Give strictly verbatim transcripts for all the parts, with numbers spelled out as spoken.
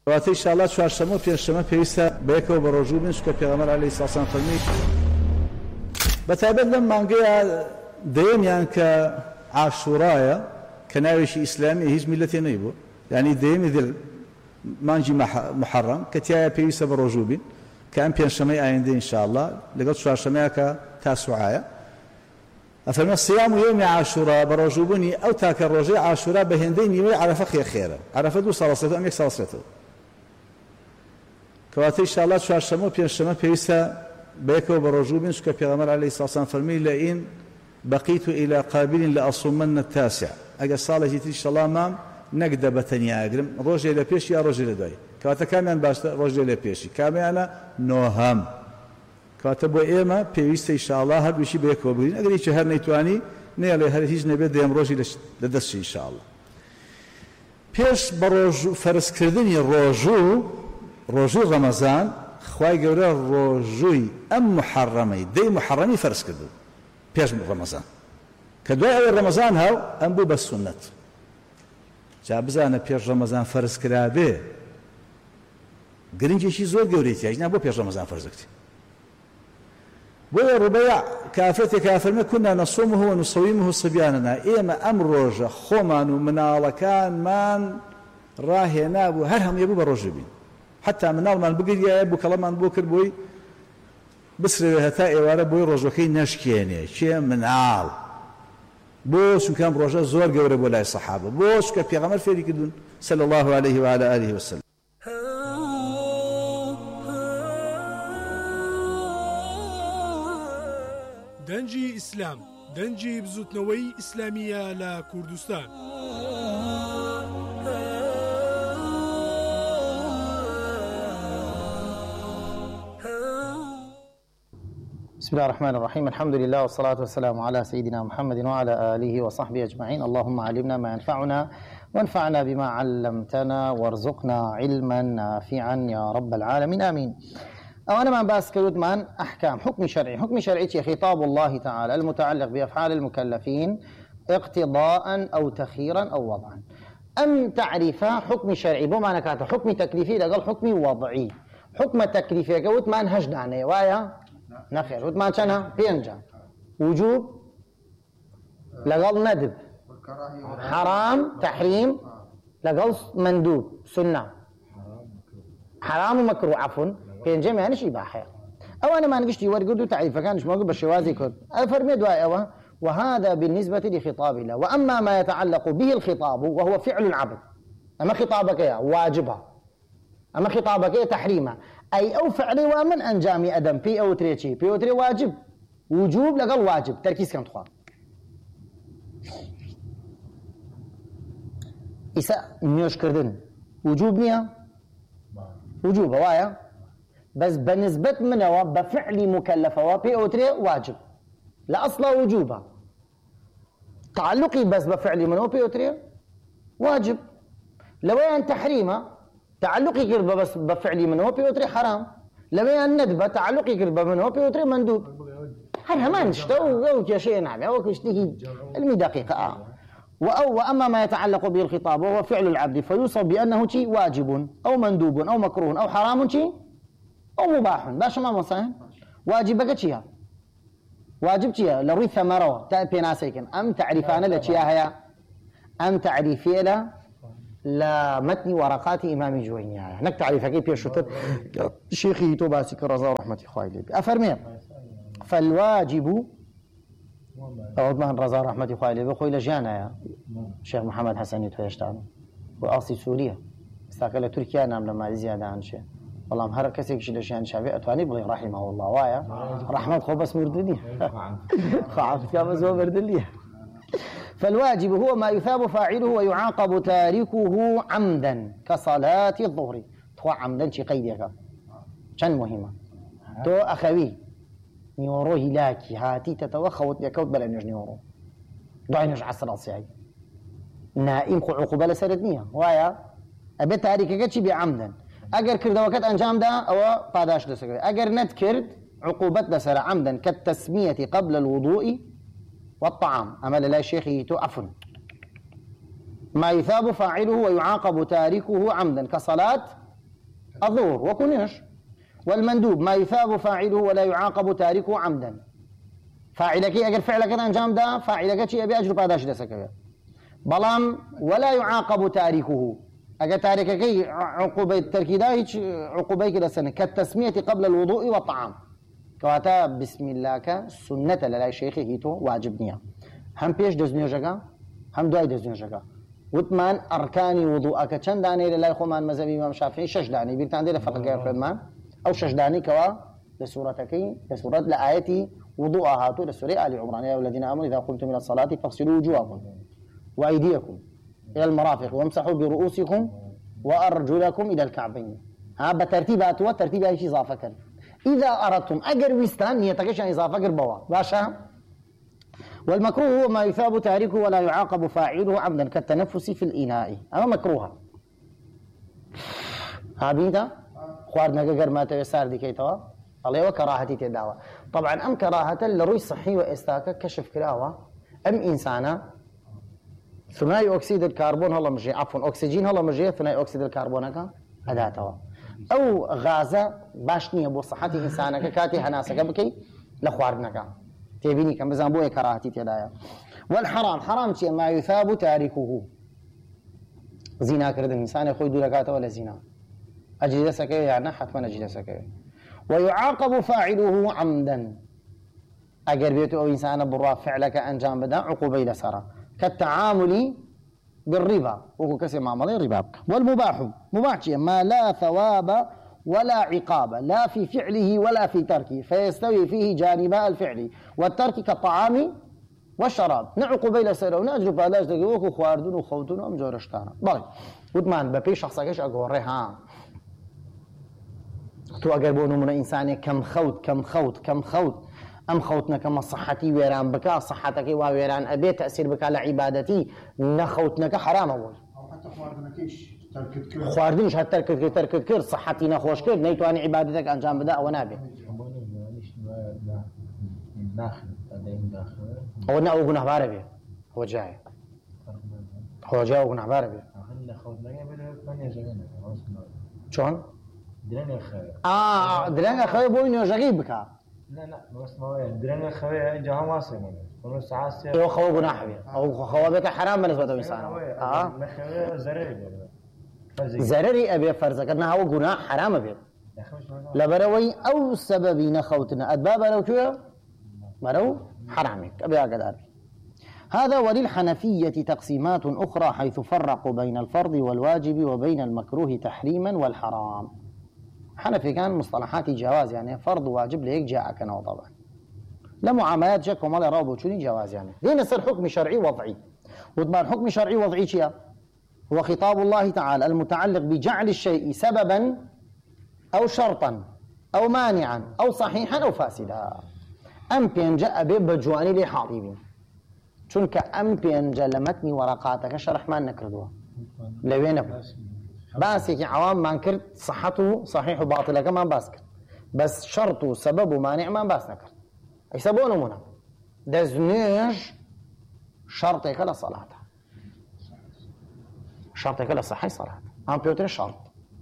واتي إن شاء الله چوارشەمە و پێنجشەمە پێویستە بەیەکەوە بە ڕۆژوو بن چونکە پێغەمبەر عەلەیهی سڵاو وسەلام فەرمی بەتایبەت لەم مانگەیە دەیەمیان کە عاشورایە کە ناوێکی ئیسلامی هیچ میلەتێ نەیبوو یعنی دەیەمی دڵ مانگی محەڕەم کە تایە پێویستە بە ڕۆژوو بین کە ئەم پێنجشەمەی ئایندە ئین شاء الله لەگەڵ چوارشەمەیە کە تاسوعایە ئەفەرمێ صیام یومی عاشورا بە ڕۆژووبوونی ئەو تاکە ڕۆژەی عاشورا بە هێندەی نیوەی عەرەفە خێرە عەرەفە دوو ساڵەسێتەوە ئەم یەک ساڵسێتەوە کەواتە ئین شاء الله چوارشەمە و پێنجشەمە پێویستە بەیەکەوە بە ڕۆژوو بین چونکە پێغەمبەر عەلەیهی سڵاو وسەلام فەرمی لئین بقيت إلى قابل لأصومن التاسع أجا صالة تيش الله مام نقدر بتنيا أجرم رجل إلى بيشي يا رجل داي كواتا كاميان باش رجل إلى بيشي كاميانا نوهم كواتا بو إيما بيست إن شاء الله هاد بيشي بيك وبرين أجري شهر نيتواني نيالي هاد هيج نبي ديم رجل لدسي إن شاء الله بيش بروجو فرس كردني روجو روجو رمضان خواي جورا روجوي أم محرمي دي محرمي فرس كردو پێش ڕەمەزان کە دوای ئەوەی ڕەمەزان هاو ئەم بوو بە سونەت جا بزانە پێش ڕەمەزان فەرز کرابێ گرنگێکی زۆر گەورەیەتی هەیە بۆ پێش ڕەمەزان فەرز دەکرێت بۆیە ڕوبەیع کافرێتێک کافەرمێ کونا نەصومه ونصومه صبیاننا ئێمە ئەم ڕۆژە خۆمان و مناڵەکانمان ڕاهێنابوو هەر هەمووی بوو بە ڕۆژە بین حتا مناڵمان بگریایە بوو کەڵەمان بۆ کرد بۆی بسرێ هەتا ئێوارە بۆی ڕۆژەکەی نەشکێنێ چێ مناڵ بۆ چونکەم ڕۆژە زۆر گەورە بۆ لای سەحابە بۆ چونکە پێغەمبەر فێری کردوون صلی الله عليه وعلى آله وسلم دەنجی ئیسلام دەنجی بزوتنەوەی ئیسلامیە لە کوردستان بسم الله الرحمن الرحيم الحمد لله والصلاة والسلام على سيدنا محمد وعلى آله وصحبه أجمعين اللهم علمنا ما ينفعنا وانفعنا بما علمتنا وارزقنا علما نافعا يا رب العالمين آمين أولا ما باس كرود من أحكام حكم شرعي حكم شرعي خطاب الله تعالى المتعلق بأفعال المكلفين اقتضاء أو تخييرا أو وضعا أم تعرف حكم شرعي بما نكات حكم تكليفي لقال حكم وضعي حكم تكليفي قلت ما نهجنا عنه وايا نخير وتمان شنا بينجا وجوب لقال ندب حرام تحريم لقال مندوب سنة حرام ومكروه عفوا بينجا يعني شيء باحر أو أنا ما نقشتي ورقدو تعريف كانش موجود بالشوازي كود الفرمي دواء أوه وهذا بالنسبة لخطاب الله وأما ما يتعلق به الخطاب وهو فعل العبد أما خطابك يا واجبها أما خطابك يا تحريمها أي أو فعلي ومن أنجامي أدم بي أو تريتشي بي أو تري واجب وجوب لقل واجب تركيز كان تخوان إسا نيوش كردن وجوب نيا وجوب وايا بس بنسبة منه بفعل مكلفة بي أو تري واجب لا أصلا وجوبها تعلقي بس بفعل منه بي أو تري واجب لو أن تحريمه تعلقي قرب بس بفعلي منه بيوتري حرام لما الندبة تعلقي قرب منه بيوتري مندوب هذا ما نشتو أو شيء نعم أو كشتي علمي دقيقة آه. وأو وأما ما يتعلق به الخطاب وهو فعل العبد فيوصف بأنه شيء واجب أو مندوب أو مكروه أو حرام شيء أو مباح باش ما مثلا واجبك شيء واجب شيء لروي ثمرة تأتي ناسيكن أم تعرفان لشيء هي أم تعرفي له لا متن ورقات إمام جويني هناك تعريف كيف يشتت شيخي توباسي كرزا رحمة إخوائي أفرمي فالواجب أعود مهن رزا رحمة إخوائي بخوي لجانا يا شيخ محمد حسن يتويشتان وأصي سوريا استاقل تركيا نام لما زيادة عن شيء والله مهر كسيك شلشان شعبي أتواني بلي رحمه الله وايا رحمة خو بس مردلي خعفت يا بس هو مردلي فالواجب هو ما يثاب فاعله ويعاقب تاركه عمدا كصلاة الظهر تو عمدا شي قيدك كان مهمة تو أخوي نيورو هلاكي هاتي تتوخوت يكوت بلا نج نيورو دعي نج عصر الصعي نائم خو عقوبة لسردنيها وايا أبي تاركك شي بعمدا أجر كرد وقت أنجام دا أو قاداش لسكر أجر نتكرد عقوبة لسر عمدا كالتسمية قبل الوضوء والطعام أما لا شيخي عفوا ما يثاب فاعله ويعاقب تاركه عمدا كصلاة الظهور وكنيش. والمندوب ما يثاب فاعله ولا يعاقب تاركه عمدا. فاعلك اگر فعلك انجام دا فاعلك شيء ابي اجر باداش دسك بلام ولا يعاقب تاركه اگر تاركك عقوبه التركيدا هيك عقوبه كده سنه كالتسميه قبل الوضوء والطعام كواتا بسم الله ك سنه لا شيخ هيتو واجبنيه هم بيش دزنيو جگا هم دوای دزنيو جگا وثمان اركان وضوءك چند دانه لا خمان مذهب امام شافعي شش دانه بيرتان دي فقه فرمان او شش دانه كوا لسورتك لسوره لايتي وضوءها هاتوا لسوره ال عمران يا الذين امنوا اذا قمتم الى الصلاه فاغسلوا وجوهكم وايديكم الى المرافق وامسحوا برؤوسكم وارجلكم الى الكعبين. ها بترتيبات وترتيب شيء اضافه كان اذا اردتم اجر ويستان نيتك شان اضافه قربوا باشا. والمكروه هو ما يثاب تاركه ولا يعاقب فاعله عمدا كالتنفس في الاناء. اما مكروها هابيدا خواردنا قر ما تيسار دي كيتوا الله وكراهتي تداوى. طبعا ام كراهه لروي صحي واستاك كشف كراوه ام انسانه ثنائي اكسيد الكربون هلا مجي عفوا اكسجين هلا مجي ثنائي اكسيد الكربون هكا اداتوا او غازه باشنيه بو صحتي انسانك كاتي هناسك بكي لخواردنك تبيني كم بزنبوه كراهتي تدايا. والحرام حرام شيء ما يثاب تاركه زنا كرد الانسان يخوي دولكاته ولا زنا اجلد سكيه يعني حتما اجلد سكيه. ويعاقب فاعله عمدا اگر بيته او انسان برا فعلك انجام بدا عقوبه لسرا كالتعامل بالربا وكسي معامله الربا. والمباح مباح شيء ما لا ثواب ولا عقاب لا في فعله ولا في تركه فيستوي فيه جانبا الفعل والترك كالطعام والشراب نعقوبه لسرا ونأجر بلاش دقيقوك وخواردون وخوتون ومجورشتانا باي ودمان ببي شخصكش اقوري ها تو اگر بۆ نمونە ئینسانێک کەم خەوت کەم خەوت کەم خەوت ئەم خەوتنەکەمە سەحەتی وێران بکە سەحەتەکەی وا وێران ئەبێت تەسیر بکە لە عیبادەتی نەخەوتنەکە حرامە بۆی خواردنیش هەر تەرکت کرد تەرکت کرد سەحەتی نەخۆش کرد نەیتوانی عیبادەتێک ئەنجام بدە ئەوە نابێت ئەوە نە ئەو گونەهبارە بێ ئەوە جایە ئەوە جای ئەو گونەهبارە بێ چۆن؟ آه درەنگە خەوێ بۆی نوێژەکەی بکە درەنگە خەوێ اینجا هەم واسێ ئەوە خەوە گوناح بێ ئەو خەوە بێتە حرام بەنسبەتەوە ئینسانەوە زەرەری ئەبێ فەرزەکە نەهاوە گوناح حرامە بێت لەبەرەوەی ئەو سەبەبی نەخەوتنە ئەدبا بەرەو کوێ بەرەو حرامێک ئەبێ ئاگادار بێ. هذا وللحنفية تقسيمات أخرى حيث فرقوا بين الفرض والواجب وبين المكروه تحريما والحرام. حنفي كان مصطلحات جواز يعني فرض وواجب ليك جاء كنا طبعا لمعاملات جاكم ولا رابو شوني جواز يعني دين يصير حكم شرعي وضعي وضمان حكم شرعي وضعي شيء هو خطاب الله تعالى المتعلق بجعل الشيء سببا أو شرطا أو مانعا أو صحيحا أو فاسدا. أم بينجا أبي بجواني لي حاطبين چونك أم بينجا لمتني ورقاتك شرح ما نكردوها لوين أبو باسك عوام ما نكرت صحته صحيح وباطل كمان باسكر بس شرط وسبب ومانع ما باس نكر يسبونه منا دزنيج شرطك لصلاة شرطك لصحي صلاة أم بيوتر شرط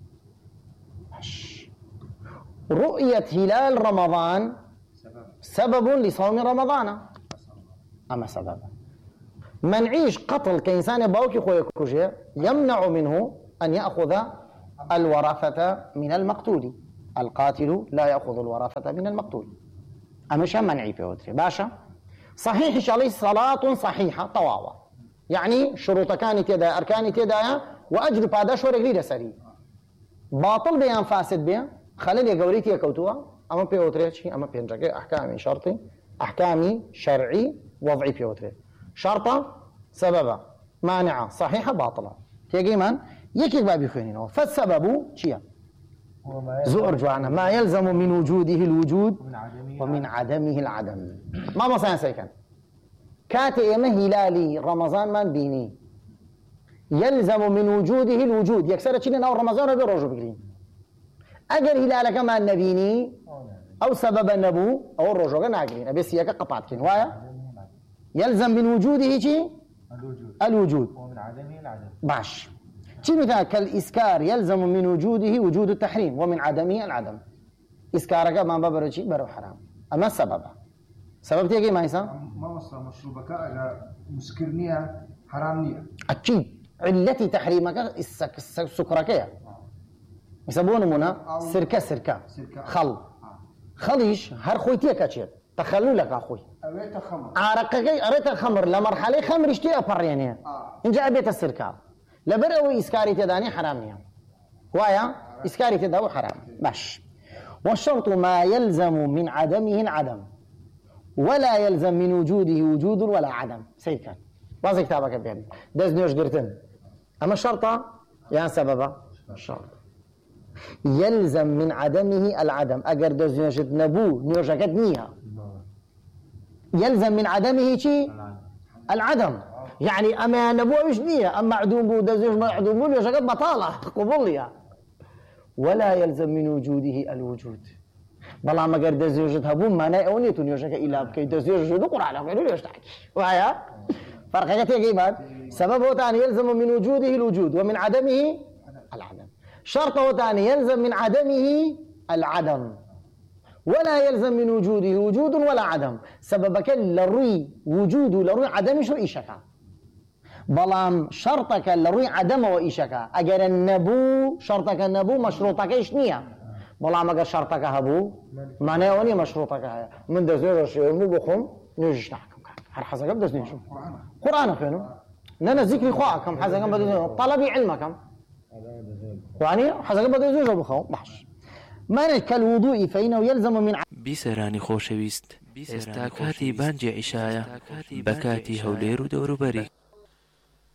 رؤية هلال رمضان سبب لصوم رمضان أما سبب منعيش قتل كإنسان باوكي خويا كوجي يمنع منه أن يأخذ الوراثة من المقتول. القاتل لا يأخذ الوراثة من المقتول. أمشى منعي في وتري باشا صحيح إن شاء الله صلاة صحيحة طواوة يعني شروط كانت يدا أركان يدا وأجر بعد شهور غير سري باطل بيان فاسد بيان خليني قوليتي كوتوا أما في وتري شيء أما بينجا أحكامي شرطي أحكامي شرعي وضعي في وتري شرطة سببة مانعة صحيحة باطلة تيجي من يكيك بابي خوينينه فالسبب شيا زؤر جوانا ما يلزم من وجوده الوجود ومن عدمه العدم. ما مثلا سيكن كاتئ هلالي رمضان من بيني يلزم من وجوده الوجود يكسر تشينين أو رمضان بروجو بقرين أجر هلالك ما نبيني أو سبب النبو أو الرجوع ناقرين أبي سياك قطعتكين وايا يلزم من وجوده شيء الوجود الوجود ومن عدمه العدم باش شي مثال كالإسكار يلزم من وجوده وجود التحريم ومن عدمه العدم. إسكارك ما ببرشي برو حرام، أما السبب سبب تيجي ما يسا ما وصل مشروبك على مسكرنية حرامنية أكيد علتي تحريمك السك السكركية يسمونه منا سركة سركة خل خليش هر خويتي كاتشير تخلوا لك أخوي أريت خمر عرقك أريت الخمر لمرحلة خمر اشتي أبرينيه إن جاء بيت السركة لبرأوي إسكاري تداني حرامنية وايا إسكاري تداو حرام باش. والشرط ما يلزم من عدمه العدم ولا يلزم من وجوده وجود ولا عدم. سيد كان واضح كتابك بيعني دز نيوش قرتن أما الشرطة يا سببه الشرط يلزم من عدمه العدم أجر دز نيوش نبو نيوش كدنيها يلزم من عدمه شيء العدم يعني أما نبو إيش نية أما عدوم بو دز نيوش ما عدوم بو نيوش كد بطالة قبولية. ولا يلزم من وجوده الوجود بلا ما قد دزوجت هبون ما نايوني تنيوشك إلا بكي دزوجت قرآن وقالوا ليش تحكي وهي فرق كتير قيمات سببه ثاني يلزم من وجوده الوجود ومن عدمه العدم. شرطه ثاني يلزم من عدمه العدم ولا يلزم من وجوده وجود ولا عدم. سببك لروي وجوده لروي عدم شو إيشكا بلام شرطك لروي عدم وإيشكا أجر النبو شرطك النبو مشروطك إيش نية بلام أجر شرطك هبو ما نيوني مشروطك هيا من دزور شيء مو بخم نيجي نحكم هر حسب بدس نيجي قرآن فينو ننا ذكر خواكم حسب بدس طلبي علمكم يعني حسب بدس نيجي بخم بحش ما كالوضوء فإنه يلزم من بيسراني خوشويست استاكاتي بانجي عشايا بكاتي هوليرو دورو بري